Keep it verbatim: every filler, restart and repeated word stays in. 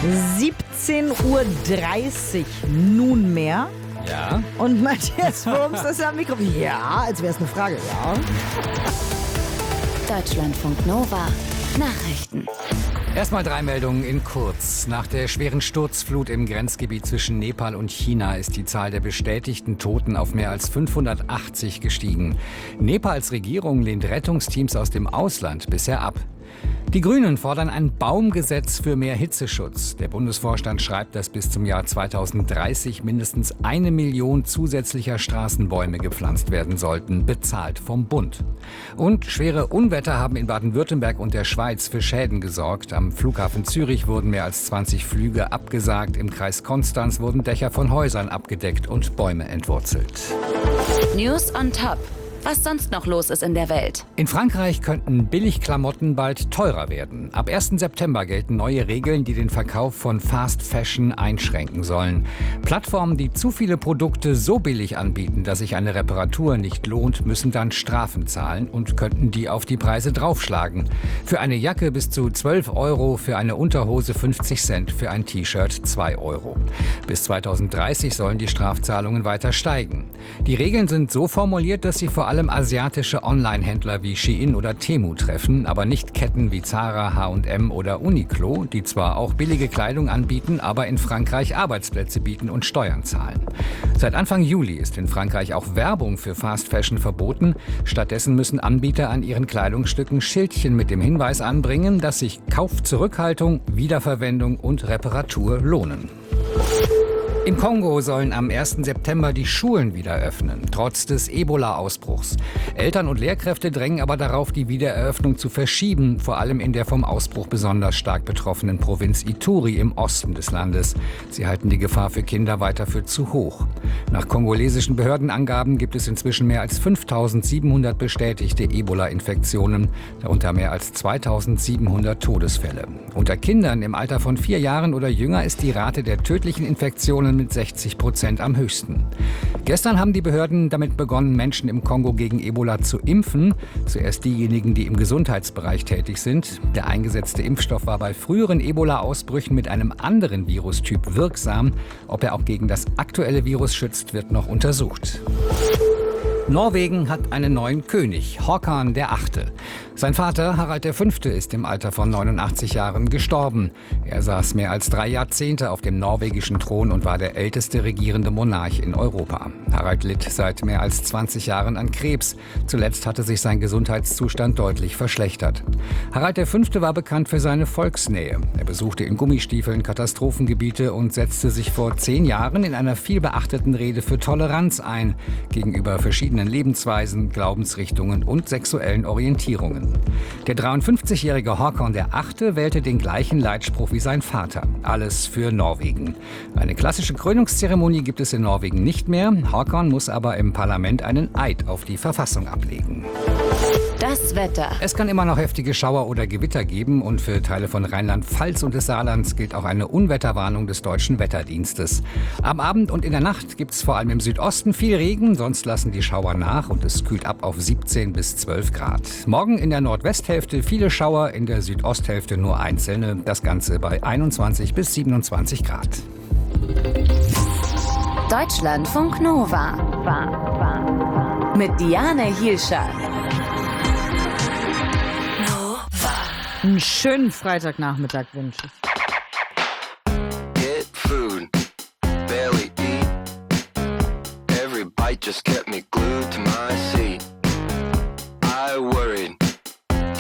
siebzehn Uhr dreißig nunmehr. Ja. Und Matthias Wurms ist am Mikro. Ja, als wäre es eine Frage, ja. Deutschlandfunk Nova. Nachrichten. Erstmal drei Meldungen in kurz. Nach der schweren Sturzflut im Grenzgebiet zwischen Nepal und China ist die Zahl der bestätigten Toten auf mehr als fünfhundertachtzig gestiegen. Nepals Regierung lehnt Rettungsteams aus dem Ausland bisher ab. Die Grünen fordern ein Baumgesetz für mehr Hitzeschutz. Der Bundesvorstand schreibt, dass bis zum Jahr zweitausenddreißig mindestens eine Million zusätzlicher Straßenbäume gepflanzt werden sollten, bezahlt vom Bund. Und schwere Unwetter haben in Baden-Württemberg und der Schweiz für Schäden gesorgt. Am Flughafen Zürich wurden mehr als zwanzig Flüge abgesagt. Im Kreis Konstanz wurden Dächer von Häusern abgedeckt und Bäume entwurzelt. News on Top. Was sonst noch los ist in der Welt. In Frankreich könnten Billigklamotten bald teurer werden. Ab ersten September gelten neue Regeln, die den Verkauf von Fast Fashion einschränken sollen. Plattformen, die zu viele Produkte so billig anbieten, dass sich eine Reparatur nicht lohnt, müssen dann Strafen zahlen und könnten die auf die Preise draufschlagen. Für eine Jacke bis zu zwölf Euro, für eine Unterhose fünfzig Cent, für ein T-Shirt zwei Euro. Bis zweitausenddreißig sollen die Strafzahlungen weiter steigen. Die Regeln sind so formuliert, dass sie vor allem asiatische Online-Händler wie Shein oder Temu treffen, aber nicht Ketten wie Zara, H und M oder Uniqlo, die zwar auch billige Kleidung anbieten, aber in Frankreich Arbeitsplätze bieten und Steuern zahlen. Seit Anfang Juli ist in Frankreich auch Werbung für Fast Fashion verboten. Stattdessen müssen Anbieter an ihren Kleidungsstücken Schildchen mit dem Hinweis anbringen, dass sich Kaufzurückhaltung, Wiederverwendung und Reparatur lohnen. Im Kongo sollen am ersten September die Schulen wieder öffnen, trotz des Ebola-Ausbruchs. Eltern und Lehrkräfte drängen aber darauf, die Wiedereröffnung zu verschieben, vor allem in der vom Ausbruch besonders stark betroffenen Provinz Ituri im Osten des Landes. Sie halten die Gefahr für Kinder weiter für zu hoch. Nach kongolesischen Behördenangaben gibt es inzwischen mehr als fünftausendsiebenhundert bestätigte Ebola-Infektionen, darunter mehr als zweitausendsiebenhundert Todesfälle. Unter Kindern im Alter von vier Jahren oder jünger ist die Rate der tödlichen Infektionen mit sechzig Prozent am höchsten. Gestern haben die Behörden damit begonnen, Menschen im Kongo gegen Ebola zu impfen. Zuerst diejenigen, die im Gesundheitsbereich tätig sind. Der eingesetzte Impfstoff war bei früheren Ebola-Ausbrüchen mit einem anderen Virustyp wirksam. Ob er auch gegen das aktuelle Virus schützt, wird noch untersucht. Norwegen hat einen neuen König, Håkon der Achte. Sein Vater, Harald der Fünfte, ist im Alter von neunundachtzig Jahren gestorben. Er saß mehr als drei Jahrzehnte auf dem norwegischen Thron und war der älteste regierende Monarch in Europa. Harald litt seit mehr als zwanzig Jahren an Krebs. Zuletzt hatte sich sein Gesundheitszustand deutlich verschlechtert. Harald der Fünfte war bekannt für seine Volksnähe. Er besuchte in Gummistiefeln Katastrophengebiete und setzte sich vor zehn Jahren in einer vielbeachteten Rede für Toleranz ein, gegenüber verschiedenen Lebensweisen, Glaubensrichtungen und sexuellen Orientierungen. Der dreiundfünfzigjährige Håkon der Achte wählte den gleichen Leitspruch wie sein Vater. Alles für Norwegen. Eine klassische Krönungszeremonie gibt es in Norwegen nicht mehr. Håkon muss aber im Parlament einen Eid auf die Verfassung ablegen. Das Wetter. Es kann immer noch heftige Schauer oder Gewitter geben und für Teile von Rheinland-Pfalz und des Saarlands gilt auch eine Unwetterwarnung des Deutschen Wetterdienstes. Am Abend und in der Nacht gibt es vor allem im Südosten viel Regen, sonst lassen die Schauer nach und es kühlt ab auf siebzehn bis zwölf Grad. Morgen in der Nordwesthälfte viele Schauer, in der Südosthälfte nur einzelne, das Ganze bei einundzwanzig bis siebenundzwanzig Grad. Deutschlandfunk Nova. Mit Diane Hielscher. Einen schönen Freitagnachmittag wünsche ich. Get food, barely eat. Every bite just kept me